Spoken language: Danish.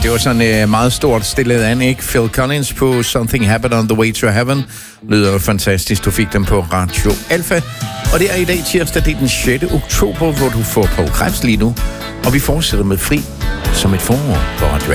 Det var sådan meget stort stillet an, ikke? Phil Collins på Something Happened on the Way to Heaven. Lyder fantastisk. Du fik dem på Radio Alpha. Og det er i dag tirsdag, det er den 6. oktober, hvor du får Poul Krebs lige nu. Og vi fortsætter med Fri som et forår på Radio